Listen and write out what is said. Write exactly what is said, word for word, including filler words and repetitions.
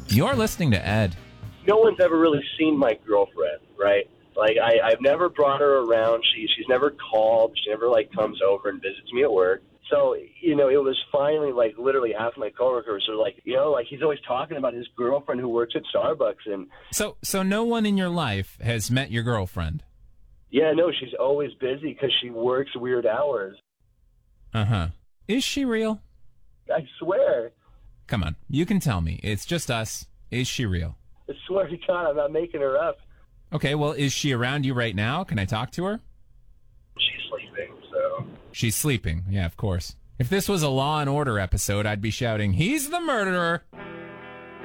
You're listening to Ed. No one's ever really seen my girlfriend, right? Like, I, I've never brought her around. She She's never called. She never, like, comes over and visits me at work. So, you know, it was finally, like, literally half my coworkers are like, you know, like, he's always talking about his girlfriend who works at Starbucks. And So, so no one in your life has met your girlfriend? yeah, no, she's always busy because she works weird hours. Uh-huh. Is she real? I swear. Come on, you can tell me. It's just us. Is she real? I swear to God, I'm not making her up. Okay, well, is she around you right now? Can I talk to her? She's sleeping, so... She's sleeping. Yeah, of course. If this was a Law and Order episode, I'd be shouting, "He's the murderer!"